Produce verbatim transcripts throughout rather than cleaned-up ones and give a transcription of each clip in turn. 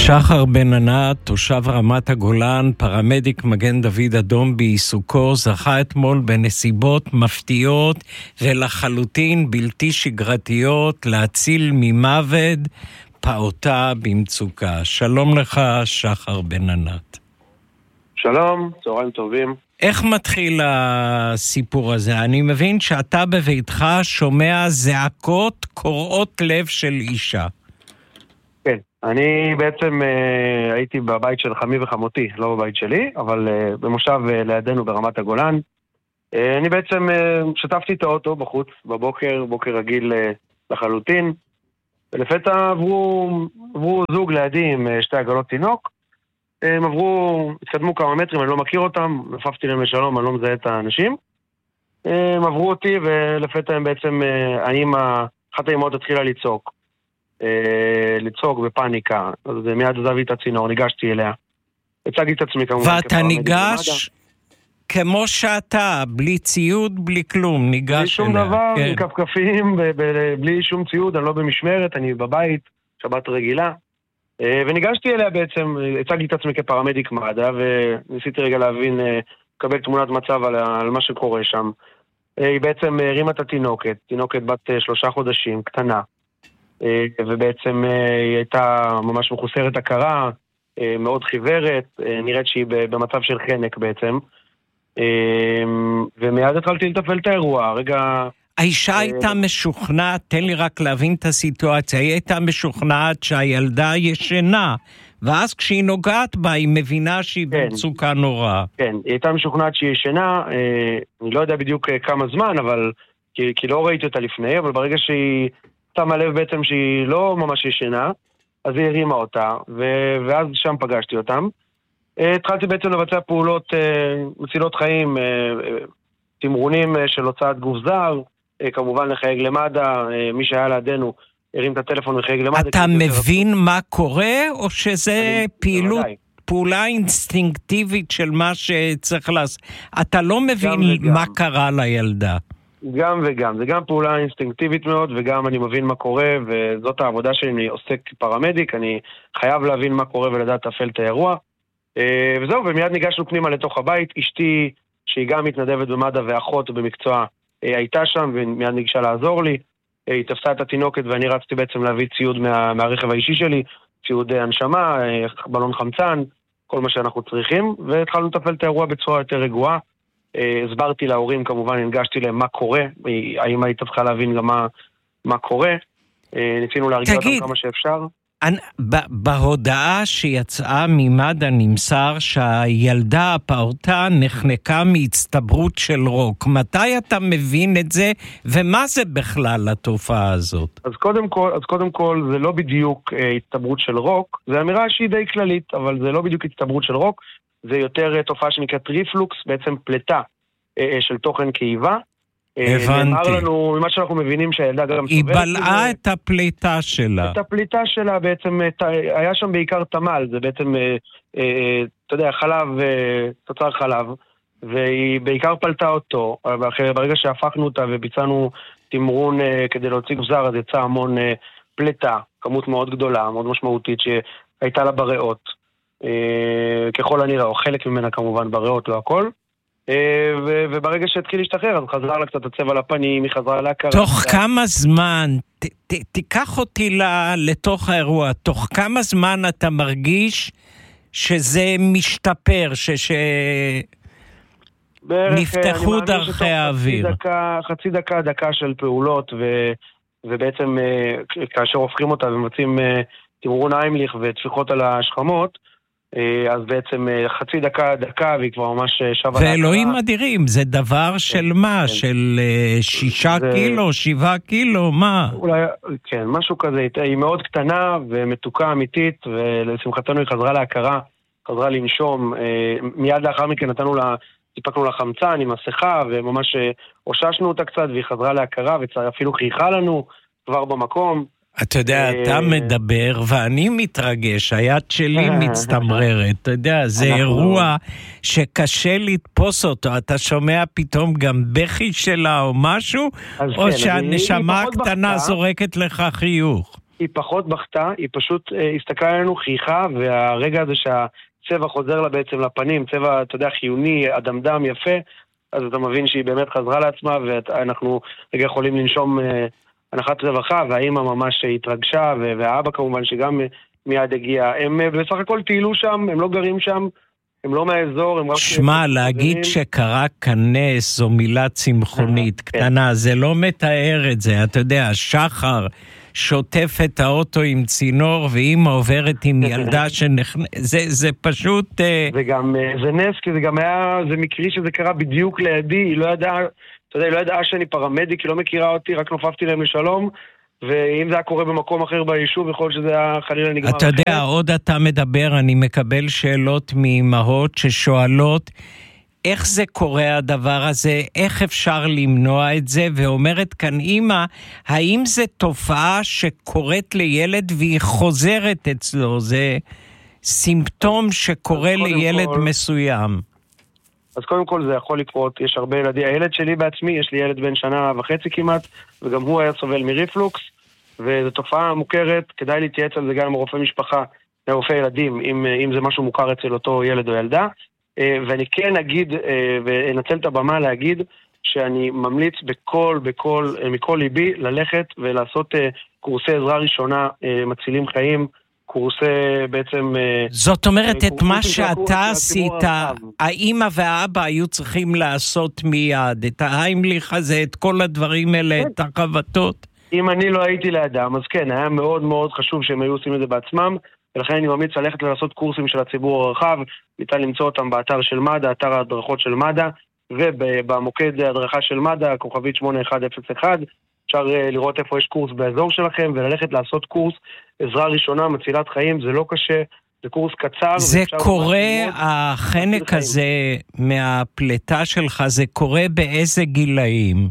שחר בן ענת, תושב רמת הגולן, פרמדיק מגן דוד אדום בעיסוקו, זכה אתמול בנסיבות מפתיעות ולחלוטין בלתי שגרתיות להציל ממוות פעוטה במצוקה. שלום לך, שחר בן ענת. שלום, צהריים טובים. איך מתחיל הסיפור הזה? אני מבין שאתה בביתך שומע זעקות קורעות לב של אישה. כן, אני בעצם אה, הייתי בבית של חמי וחמותי, לא בבית שלי, אבל אה, במושב אה, לידינו ברמת הגולן. אה, אני בעצם אה, שטפתי את האוטו בחוץ בבוקר, בוקר רגיל אה, לחלוטין, ולפתע עברו, עברו זוג לידי עם אה, שתי עגלות תינוק. אה, הם עברו, התקדמו כמה מטרים, אני לא מכיר אותם, נפפתי להם לשלום, אני לא מזהה את האנשים. אה, הם עברו אותי ולפתע הם בעצם, אה, האמא, אחת האמהות התחילה לצעוק. לצעוק בפאניקה, אז מיד עזבי את הצינור, ניגשתי אליה, הצגתי את עצמי כמובן. ואתה ניגש כמו שאתה, בלי ציוד, בלי כלום, ניגש אליה. בלי שום דבר, עם כפכפים, בלי שום ציוד, אני לא במשמרת, אני בבית, שבת רגילה, וניגשתי אליה בעצם, הצגתי את עצמי כפרמדיק מד"א, וניסיתי רגע להבין, לקבל תמונת מצב על מה שקורה שם. היא בעצם הרימה את התינוקת, תינוקת בת שלושה חודשים, קטנה, ובעצם היא הייתה ממש מחוסרת הכרה, מאוד חיוורת, נראית שהיא במצב של חנק בעצם, ומיד התחלתי לטפל את האירוע. רגע... האישה הייתה משוכנעת, תן לי רק להבין את הסיטואציה, היא הייתה משוכנעת שהילדה ישנה, ואז כשהיא נוגעת בה היא מבינה שהיא במצוקה נורא. כן, היא הייתה משוכנעת שהיא ישנה, אני לא יודע בדיוק כמה זמן, אבל כי לא ראיתי אותה לפני, אבל ברגע שהיא שמה לב בעצם שהיא לא ממש ישנה, אז היא הרימה אותה, ו- ואז שם פגשתי אותם. התחלתי בעצם לבצע פעולות מצילות חיים, תמרונים של הוצאת גוף זר, כמובן לחייג למד"א, מי שהיה לידינו הרים את הטלפון וחייג למד"א. אתה מבין מה קורה, או שזה פעילות, פעולה אינסטינקטיבית של מה שצריך לעשות? אתה לא מבין מה קרה לילדה. גם וגם, זה גם פעולה אינסטינקטיבית מאוד, וגם אני מבין מה קורה, וזאת העבודה שלי, אני עוסק פרמדיק, אני חייב להבין מה קורה ולדעת להפעיל את האירוע. וזהו, ומיד ניגשנו פנימה לתוך הבית, אשתי, שהיא גם מתנדבת במד"א ואחות במקצוע, הייתה שם, ומיד ניגשה לעזור לי, היא תפסה את התינוקת, ואני רצתי בעצם להביא ציוד מה, מהרכב האישי שלי, ציוד הנשמה, בלון חמצן, כל מה שאנחנו צריכים, והתחלנו לטפל את האירוע בצורה יותר רגועה. הסברתי להורים, כמובן, הנגשתי להם מה קורה, האמא הייתה צריכה להבין גם מה, מה קורה, ניסינו להרגיע אותם כמה שאפשר. אני, בהודעה שיצאה ממד"א נמסר שהילדה הפעוטה נחנקה מהצטברות של רוק. מתי אתה מבין את זה, ומה זה בכלל התופעה הזאת? אז קודם כל, אז קודם כל זה לא בדיוק אה, הצטברות של רוק, זה אמירה שהיא די כללית, אבל זה לא בדיוק הצטברות של רוק, זה יותר תופעה שנקראת ריפלוקס, בעצם פלטה אה, של תוכן כאיבה. הבנתי. נאמר לנו, ממה שאנחנו מבינים שהילדה גם היא בלעה את הפליטה שלה. את הפליטה שלה בעצם, היה שם בעיקר תמל, זה בעצם, אתה יודע, חלב, תוצר חלב, והיא בעיקר פלטה אותו, ברגע שהפכנו אותה וביצענו תמרון כדי להוציא גזר, אז יצא המון פליטה, כמות מאוד גדולה, מאוד משמעותית, שהייתה לה בריאות, ככל הנראה, או חלק ממנה כמובן בריאות, לא הכל. וברגע שהתחיל להשתחרר, אז חזרה לה קצת הצבע לפנים, היא חזרה להכרה. תוך כמה זמן, תיקח אותי לתוך האירוע, תוך כמה זמן אתה מרגיש שזה משתפר, שנפתחו דרכי האוויר? חצי דקה, דקה של פעולות, ובעצם כאשר הופכים אותה ומוצאים תמרון איימליך ותפיחות על השכמות, אז בעצם חצי דקה, דקה, והיא כבר ממש שווה... ואלוהים אדירים, זה דבר של מה? של שישה קילו, שבעה קילו, מה? אולי, כן, משהו כזה. היא מאוד קטנה ומתוקה אמיתית, ולשמחתנו היא חזרה להכרה, חזרה לנשום. מיד לאחר מכן נתנו לה, טיפקנו לה חמצן עם מסכה, וממש הוששנו אותה קצת, והיא חזרה להכרה, ואפילו חייכה לנו כבר במקום. אתה יודע, אתה מדבר ואני מתרגש, היד שלי מצטמררת, אתה יודע, זה אירוע שקשה לתפוס אותו, אתה שומע פתאום גם בכי שלה או משהו, או שהנשמה הקטנה זורקת לך חיוך? היא פחות בכתה, היא פשוט אה, הסתכלה עלינו, חייכה, והרגע הזה שהצבע חוזר לה בעצם לפנים, צבע, אתה יודע, חיוני, אדמדם יפה, אז אתה מבין שהיא באמת חזרה לעצמה, ואנחנו רגע יכולים לנשום אה, הנחת רווחה, והאמא ממש התרגשה, והאבא כמובן שגם מיד הגיע. הם בסך הכל טיילו שם, הם לא גרים שם, הם לא מהאזור, הם רק... שמע, להגיד שקרה כנס זו מילה צמחונית קטנה, זה לא מתאר את זה, אתה יודע, שחר שוטף את האוטו עם צינור, ואמא עוברת עם ילדה שנכנס, זה, זה פשוט... זה גם, זה נס, כי זה גם היה, זה מקרי שזה קרה בדיוק לידי, היא לא ידעה, אתה יודע, היא לא ידעה שאני פרמדיק, היא לא מכירה אותי, רק נופפתי להם לשלום, ואם זה היה קורה במקום אחר ביישוב, יכול שזה היה חלילה נגמר. אתה יודע, עוד אתה מדבר, אני מקבל שאלות מאמהות ששואלות, איך זה קורה הדבר הזה, איך אפשר למנוע את זה, ואומרת כאן אמא, האם זה תופעה שקורית לילד והיא חוזרת אצלו, זה סימפטום שקורה לילד כל... מסוים. אז קודם כל זה יכול לקרות, יש הרבה ילדים, הילד שלי בעצמי, יש לי ילד בן שנה וחצי כמעט, וגם הוא היה סובל מריפלוקס, וזו תופעה מוכרת, כדאי להתייעץ על זה גם עם רופא משפחה, רופא ילדים, אם, אם זה משהו מוכר אצל אותו ילד או ילדה, ואני כן אגיד, ואנצל את הבמה להגיד, שאני ממליץ בכל, בכל, מכל ליבי, ללכת ולעשות קורסי עזרה ראשונה, מצילים חיים, קורסי בעצם... זאת אומרת, את מה שאתה עשית, האמא והאבא היו צריכים לעשות מיד, את ההיימליך הזה, את כל הדברים האלה, את החבטות. אם אני לא הייתי לאדם, אז כן, היה מאוד מאוד חשוב שהם היו עושים את זה בעצמם, ולכן אני ממליץ ללכת ולעשות קורסים של הציבור הרחב, ניתן למצוא אותם באתר של מד"א, אתר ההדרכות של מד"א, ובמוקד ההדרכה של מד"א, כוכבית שמונה אחת אפס אחת, אפשר לראות איפה יש קורס באזור שלכם, וללכת לעשות קורס עזרה ראשונה, מצילת חיים, זה לא קשה, זה קורס קצר. זה קורה, החנק הזה מהפלטה שלך, זה קורה באיזה גילאים?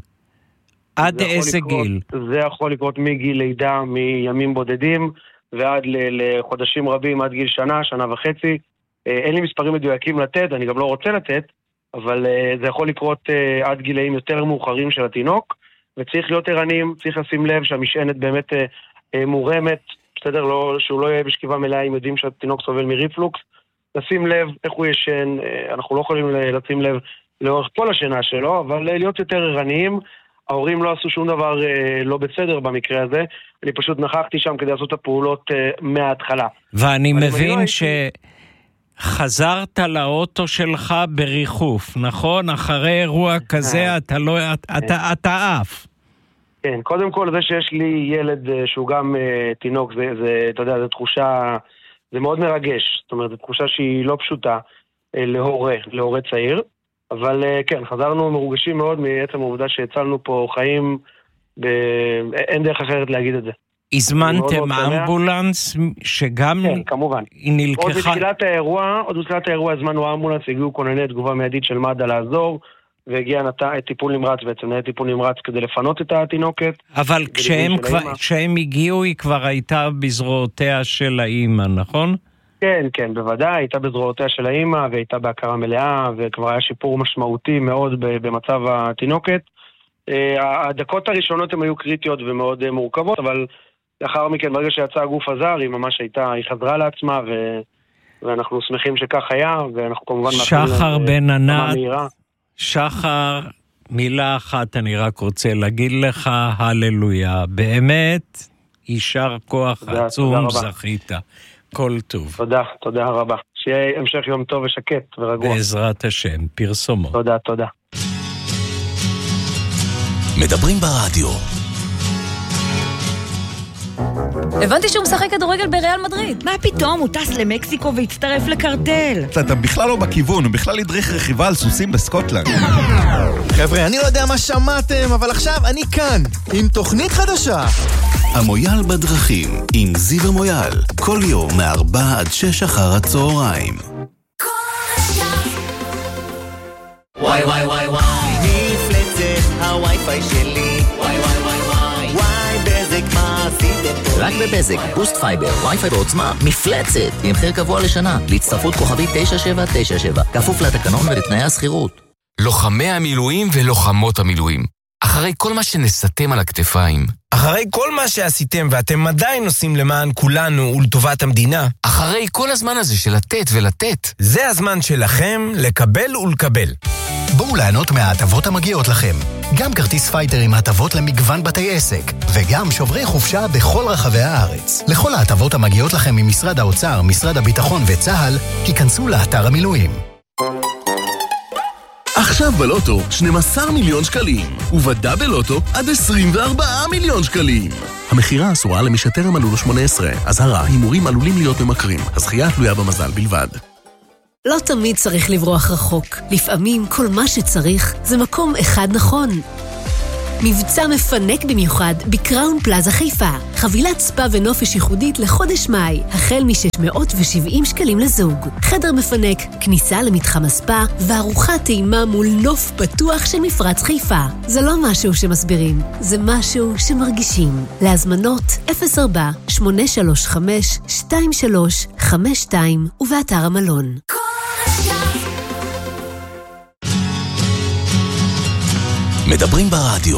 עד איזה לקרות, גיל? זה יכול לקרות מגיל לידה, מימים בודדים, ועד לחודשים רבים, עד גיל שנה, שנה וחצי. אין לי מספרים מדויקים לתת, אני גם לא רוצה לתת, אבל זה יכול לקרות עד גילאים יותר מאוחרים של התינוק, וצריך להיות ערניים, צריך לשים לב שהמשענת באמת מורמת, בסדר, לא, שהוא לא יהיה בשכיבה מלאה, אם יודעים שהתינוק סובל מריפלוקס, לשים לב איך הוא ישן, אנחנו לא יכולים לשים לב לאורך כל השינה שלו, אבל להיות יותר ערניים, ההורים לא עשו שום דבר אה, לא בסדר במקרה הזה, אני פשוט נכחתי שם כדי לעשות את הפעולות אה, מההתחלה. ואני מבין שחזרת לאוטו שלך בריחוף, נכון? אחרי אירוע כזה אתה לא, אתה, אתה עף. כן, קודם כל זה שיש לי ילד אה, שהוא גם אה, תינוק, זה, זה, אתה יודע, זו תחושה, זה מאוד מרגש, זאת אומרת, זו תחושה שהיא לא פשוטה אה, להורה, להורה צעיר. אבל כן, חזרנו מרוגשים מאוד מעצם העובדה שהצלנו פה חיים, ב... אין דרך אחרת להגיד את זה. הזמנתם אמבולנס שגם... כן, כמובן. היא נלקחה... עוד בתחילת האירוע, עוד בתחילת האירוע הזמנו אמבולנס, הגיעו כונני תגובה מיידית של מד"א לעזור, והגיע נת... טיפול נמרץ בעצם, ניידת טיפול נמרץ כדי לפנות את התינוקת. אבל כשהם, כבר... כשהם הגיעו היא כבר הייתה בזרועותיה של האמא, נכון? כן, כן, בוודאי, הייתה בזרועותיה של האמא, והייתה בהכרה מלאה, וכבר היה שיפור משמעותי מאוד במצב התינוקת. הדקות הראשונות הן היו קריטיות ומאוד מורכבות, אבל לאחר מכן, ברגע שיצא הגוף הזר, היא ממש הייתה, היא חזרה לעצמה, ו... ואנחנו שמחים שכך היה, ואנחנו כמובן... שחר בן ענת, שחר, מילה אחת אני רק רוצה להגיד לך, הללויה, באמת, יישר כוח עצום, זכית. כל טוב. תודה, תודה רבה. שיהיה המשך יום טוב ושקט ורגוע. בעזרת השם, פרסומות. תודה, תודה. מדברים ברדיו. הבנתי שהוא משחק כדורגל בריאל מדריד. מה פתאום? הוא טס למקסיקו והצטרף לקרטל. אתה בכלל לא בכיוון, הוא בכלל ידריך רכיבה על סוסים בסקוטלנד. חבר'ה, אני לא יודע מה שמעתם, אבל עכשיו אני כאן, עם תוכנית חדשה. המויאל בדרכים, עם זיו מויאל, כל יום מארבע עד שש אחר הצהריים. וואי וואי וואי וואי, מפלצת הווי-פיי שלי. וואי וואי וואי וואי, וואי בזק מה עשיתם פה? רק בבזק, בוסט פייבר, וי-פיי בעוצמה, מפלצת, עם מחיר קבוע לשנה, להצטרפות כוכבית תשע שבע תשע שבע, כפוף לתקנון ולתנאי הסחירות. לוחמי המילואים ולוחמות המילואים, אחרי כל מה שנסתם על הכתפיים. אחרי כל מה שעשיתם ואתם עדיין עושים למען כולנו ולטובת המדינה. אחרי כל הזמן הזה של לתת ולתת. זה הזמן שלכם לקבל ולקבל. בואו ליהנות מההטבות המגיעות לכם. גם כרטיס פייטר עם הטבות למגוון בתי עסק, וגם שוברי חופשה בכל רחבי הארץ. לכל ההטבות המגיעות לכם ממשרד האוצר, משרד הביטחון וצה"ל, היכנסו לאתר המילואים. עכשיו בלוטו שנים עשר מיליון שקלים, ובדאבל לוטו עד עשרים וארבעה מיליון שקלים. המחירה אסורה למי שטרם מלאו לו שמונה עשרה. אזהרה, הימורים עלולים להיות ממכרים. הזכייה תלויה במזל בלבד. לא תמיד צריך לברוח רחוק. לפעמים כל מה שצריך זה מקום אחד נכון. מבצע מפנק במיוחד בקראון פלאזה חיפה. חבילת ספה ונופש ייחודית לחודש מאי, החל מ-שש מאות ושבעים שקלים לזוג. חדר מפנק, כניסה למתחם הספה, וארוחת טעימה מול נוף פתוח של מפרץ חיפה. זה לא משהו שמסבירים, זה משהו שמרגישים. להזמנות אפס ארבע שמונה שלוש חמש שתיים שלוש חמש שתיים ובאתר המלון. מדברים ברדיו.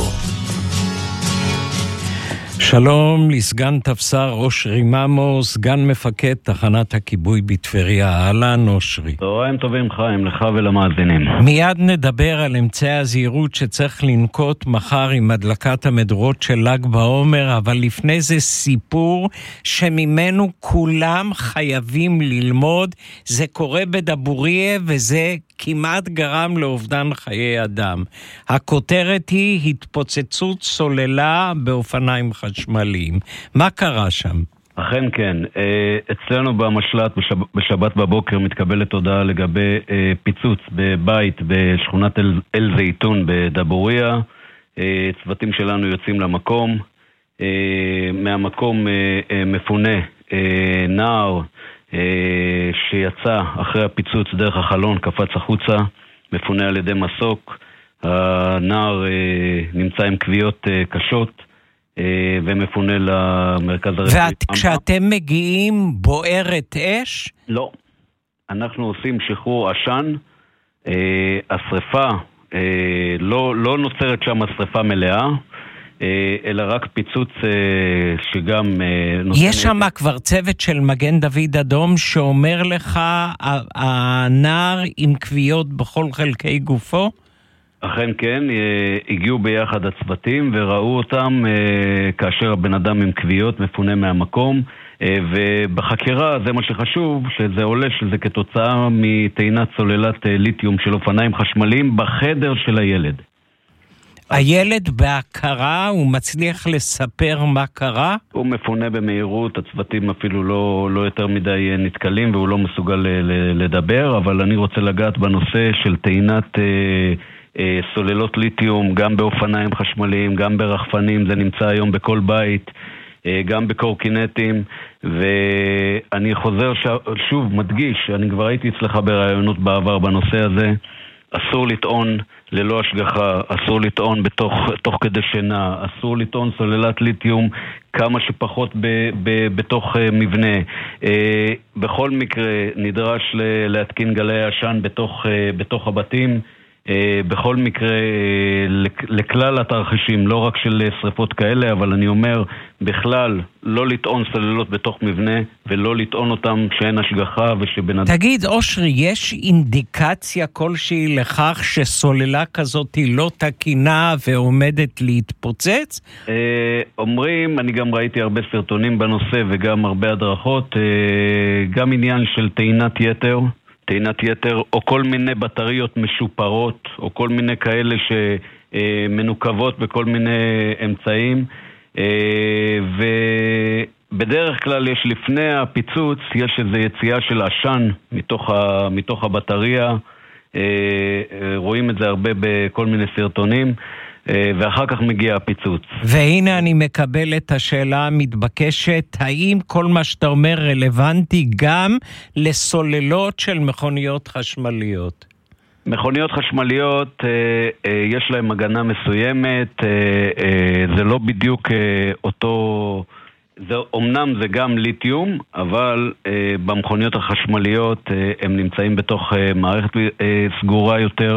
שלום לסגן תפסר אושרי ממו, סגן מפקד תחנת הכיבוי בטבריה. אהלן אושרי. צהריים טובים חיים, לך ולמאזינים. מיד נדבר על אמצעי הזהירות שצריך לנקוט מחר עם הדלקת המדורות של ל"ג בעומר, אבל לפני זה סיפור שממנו כולם חייבים ללמוד. זה קורה בדבוריה וזה כמעט גרם לאובדן חיי אדם. הכותרת היא התפוצצות סוללה באופניים חשמליים. מה קרה שם? אכן כן. אצלנו במשלט בשבת בבוקר מתקבלת הודעה לגבי פיצוץ בבית בשכונת אל זיתון בדבוריה. צוותים שלנו יוצאים למקום. מהמקום מפונה נער שיצא אחרי הפיצוץ דרך החלון, קפץ החוצה, מפונה על ידי מסוק. הנער נמצא עם כוויות קשות ומפונה למרכז הרפואי. וכשאתם מגיעים בוערת אש? לא. אנחנו עושים שחרור עשן. השריפה, לא, לא נוצרת שם השריפה מלאה, אלא רק פיצוץ שגם... יש שם כבר צוות של מגן דוד אדום שאומר לך, הנער עם כוויות בכל חלקי גופו? אכן כן, הגיעו ביחד הצוותים וראו אותם כאשר הבן אדם עם כוויות מפונה מהמקום, ובחקירה זה מה שחשוב, שזה עולה שזה כתוצאה מטעינת סוללת ליתיום של אופניים חשמליים בחדר של הילד. הילד בהכרה, הוא מצליח לספר מה קרה? הוא מפונה במהירות, הצוותים אפילו לא, לא יותר מדי נתקלים והוא לא מסוגל לדבר, אבל אני רוצה לגעת בנושא של טעינת אה, אה, סוללות ליתיום, גם באופניים חשמליים, גם ברחפנים, זה נמצא היום בכל בית, אה, גם בקורקינטים, ואני חוזר ש... שוב, מדגיש, אני כבר הייתי אצלך ברעיונות בעבר בנושא הזה, אסור לטעון ללא השגחה, אסור לטעון בתוך, תוך כדי שינה, אסור לטעון סוללת ליתיום כמה שפחות ב, ב, בתוך uh, מבנה. Uh, בכל מקרה נדרש ל, להתקין גלי עשן בתוך, uh, בתוך הבתים, uh, בכל מקרה uh, לכלל התרחישים, לא רק של שריפות כאלה, אבל אני אומר בכלל לא לטעון סוללות בתוך מבנה ולא לטעון אותם שאין השגחה ושבן אדם... תגיד אושרי, יש אינדיקציה כלשהי לכך שסוללה כזאת היא לא תקינה ועומדת להתפוצץ? אה, אומרים, אני גם ראיתי הרבה סרטונים בנושא וגם הרבה הדרכות, אה, גם עניין של טעינת יתר, טעינת יתר או כל מיני בטריות משופרות או כל מיני כאלה שמנוקבות בכל מיני אמצעים, ובדרך כלל יש לפני הפיצוץ יש איזו יציאה של עשן מתוך, ה, מתוך הבטריה, רואים את זה הרבה בכל מיני סרטונים, ואחר כך מגיע הפיצוץ. והנה אני מקבל את השאלה המתבקשת, האם כל מה שאתה אומר רלוונטי גם לסוללות של מכוניות חשמליות? מכוניות חשמליות, אה, אה, יש להם הגנה מסוימת, אה, אה, זה לא בדיוק אה, אותו, זה, אומנם זה גם ליתיום, אבל אה, במכוניות החשמליות אה, הם נמצאים בתוך אה, מערכת אה, סגורה יותר,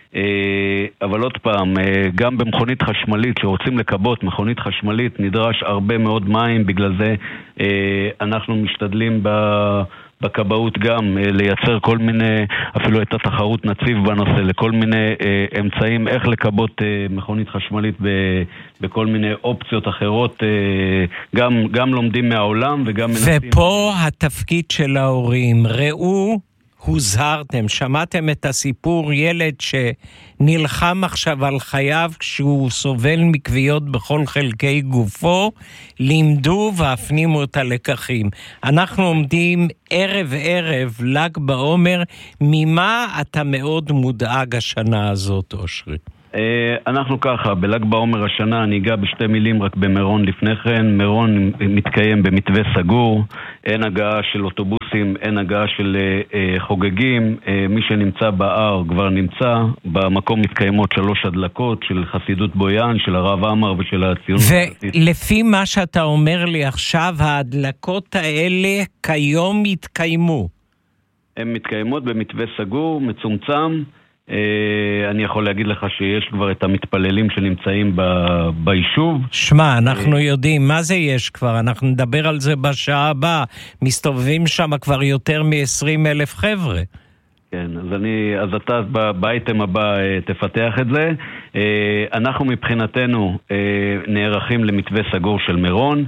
אבל עוד פעם, גם במכונית חשמלית, שרוצים לקבות מכונית חשמלית, נדרש הרבה מאוד מים, בגלל זה אנחנו משתדלים בקבאות גם לייצר כל מיני, אפילו את התחרות נציב בנושא, לכל מיני אמצעים איך לקבות מכונית חשמלית בכל מיני אופציות אחרות, גם, גם לומדים מהעולם וגם מנסים. ופה התפקיד של ההורים, ראו, הוזהרתם, שמעתם את הסיפור, ילד שנלחם עכשיו על חייו כשהוא סובל מכוויות בכל חלקי גופו, לימדו והפנימו את הלקחים. אנחנו עומדים ערב ערב, ל"ג בעומר, ממה אתה מאוד מודאג השנה הזאת, אושרי? אנחנו ככה, בל"ג בעומר השנה אני אגע בשתי מילים רק במירון לפני כן. מירון מתקיים במתווה סגור, אין הגעה של אוטובוסים, אין הגעה של חוגגים, מי שנמצא בהר כבר נמצא, במקום מתקיימות שלוש הדלקות של חסידות בויאן, של הרב עמר ושל הציונות. ולפי מה שאתה אומר לי עכשיו, ההדלקות האלה כיום התקיימו? הן מתקיימות במתווה סגור, מצומצם. אני יכול להגיד לך שיש כבר את המתפללים שנמצאים ב- ביישוב. שמע, אנחנו יודעים, מה זה יש כבר? אנחנו נדבר על זה בשעה הבאה. מסתובבים שם כבר יותר מ-עשרים אלף חבר'ה. כן, אז אני, אז אתה באייטם הבא תפתח את זה. אנחנו מבחינתנו נערכים למתווה סגור של מירון.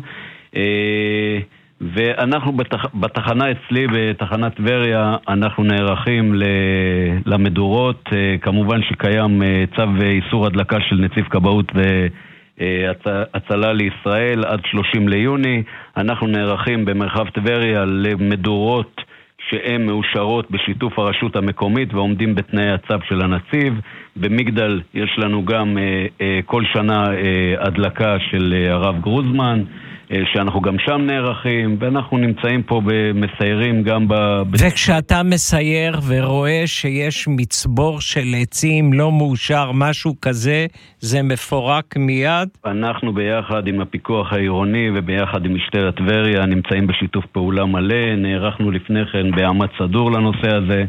ואנחנו בתח... בתחנה אצלי, בתחנת טבריה, אנחנו נערכים ל... למדורות. כמובן שקיים צו איסור הדלקה של נציב כבאות והצלה לישראל עד שלושים ליוני. אנחנו נערכים במרחב טבריה למדורות שהן מאושרות בשיתוף הרשות המקומית ועומדים בתנאי הצו של הנציב. במגדל יש לנו גם כל שנה הדלקה של הרב גרוזמן, שאנחנו גם שם נערכים, ואנחנו נמצאים פה במסיירים גם ב... וכשאתה מסייר ורואה שיש מצבור של עצים לא מאושר, משהו כזה, זה מפורק מיד? אנחנו ביחד עם הפיקוח העירוני וביחד עם משטרת טבריה נמצאים בשיתוף פעולה מלא, נערכנו לפני כן בעמד סדור לנושא הזה,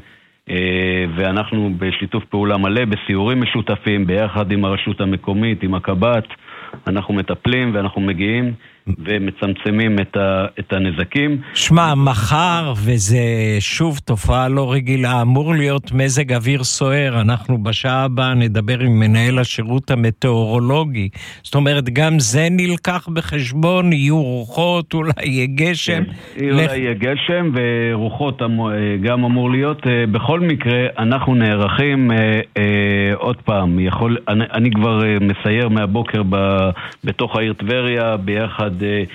ואנחנו בשיתוף פעולה מלא, בסיורים משותפים, ביחד עם הרשות המקומית, עם הקב"ט, אנחנו מטפלים ואנחנו מגיעים ומצמצמים את, ה, את הנזקים. שמע, מחר, וזה שוב תופעה לא רגילה, אמור להיות מזג אוויר סוער. אנחנו בשעה הבאה נדבר עם מנהל השירות המטאורולוגי. זאת אומרת, גם זה נלקח בחשבון, יהיו רוחות, אולי יהיה גשם. אולי לכ... יהיה גשם ורוחות גם אמור להיות. בכל מקרה, אנחנו נערכים, עוד פעם, יכול, אני, אני כבר מסייר מהבוקר ב, בתוך העיר טבריה, ביחד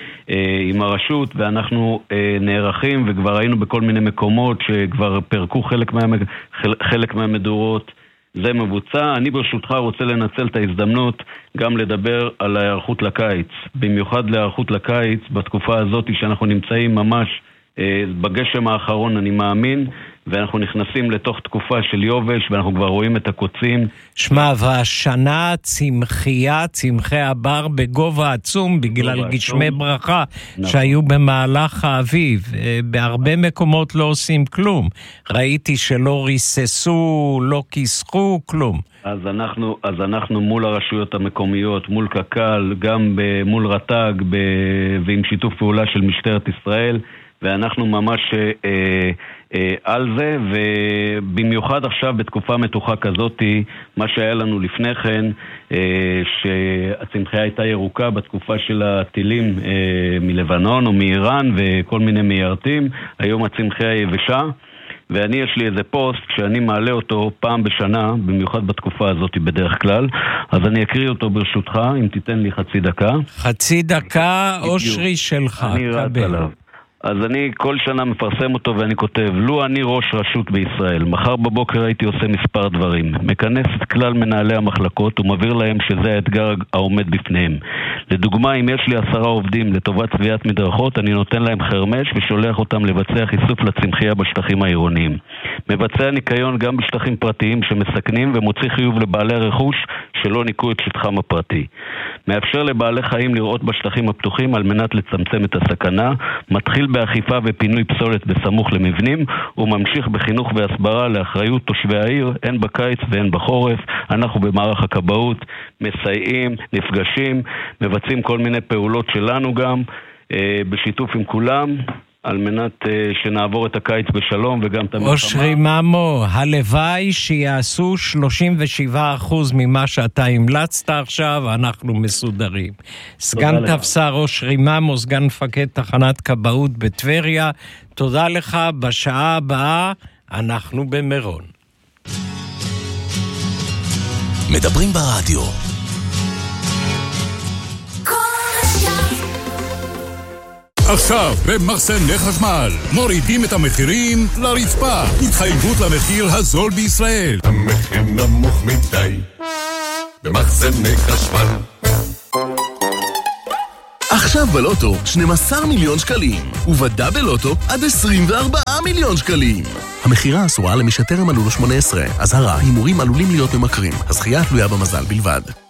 עם הרשות, ואנחנו נערכים, וכבר היינו בכל מיני מקומות שכבר פרקו חלק, מה, חלק מהמדורות. זה מבוצע. אני ברשותך רוצה לנצל את ההזדמנות גם לדבר על ההיערכות לקיץ, במיוחד להיערכות לקיץ בתקופה הזאת שאנחנו נמצאים ממש בגשם האחרון, אני מאמין, ואנחנו נכנסים לתוך תקופה של יובש, ואנחנו כבר רואים את הקוצים. שמע, והשנה צמחייה, צמחי הבר בגובה עצום, בגלל גשמי ברכה, שהיו במהלך האביב. בהרבה מקומות לא עושים כלום. ראיתי שלא ריססו, לא כיסחו, כלום. אז אנחנו, אז אנחנו מול הרשויות המקומיות, מול קק"ל, גם מול רט"ג, ועם שיתוף פעולה של משטרת ישראל, ואנחנו ממש אה, אה, על זה, ובמיוחד עכשיו בתקופה מתוחה כזאת, מה שהיה לנו לפני כן, אה, שהצמחייה הייתה ירוקה בתקופה של הטילים אה, מלבנון או מאיראן וכל מיני מיירטים, היום הצמחייה יבשה, ואני יש לי איזה פוסט שאני מעלה אותו פעם בשנה, במיוחד בתקופה הזאת בדרך כלל, אז אני אקריא אותו ברשותך, אם תיתן לי חצי דקה. חצי דקה, אושרי שלך. אני רץ עליו. אז אני כל שנה מפרסם אותו ואני כותב, לו אני ראש רשות בישראל, מחר בבוקר הייתי עושה מספר דברים. מכנס את כלל מנהלי המחלקות ומבהיר להם שזה האתגר העומד בפניהם. לדוגמה, אם יש לי עשרה עובדים לטובת צביעת מדרכות, אני נותן להם חרמש ושולח אותם לבצע חיסוף לצמחייה בשטחים העירוניים. מבצע ניקיון גם בשטחים פרטיים שמסכנים ומוציא חיוב לבעלי רכוש שלא ניקו את שטחם הפרטי. מאפשר לבעלי חיים לראות בשטחים הפתוחים על מנת לצמצם את הסכנה, מתחיל באכיפה ופינוי פסולת בסמוך למבנים, וממשיך בחינוך והסברה לאחריות תושבי העיר, הן בקיץ והן בחורף. אנחנו במערך הכבאות מסייעים, נפגשים, מבצעים כל מיני פעולות שלנו גם, אה, בשיתוף עם כולם, על מנת uh, שנעבור את הקיץ בשלום וגם את המלחמה. אושרי ממו, הלוואי שיעשו שלושים ושבעה אחוז ממה שאתה המלצת עכשיו, אנחנו מסודרים. סגן תפסר אושרי ממו, סגן מפקד תחנת כבאות בטבריה, תודה לך. בשעה הבאה אנחנו במירון. מדברים ברדיו. עכשיו, במחסני חשמל, מורידים את המחירים לרצפה. התחייבות למחיר הזול בישראל. המחיר נמוך מדי, במחסני חשמל. עכשיו בלוטו שנים עשר מיליון שקלים, ובדה בלוטו עד עשרים וארבעה מיליון שקלים. המחירה אסורה למי שטרם מלאו לו שמונה עשרה. אזהרה, הימורים עלולים להיות ממכרים. הזכייה תלויה במזל בלבד.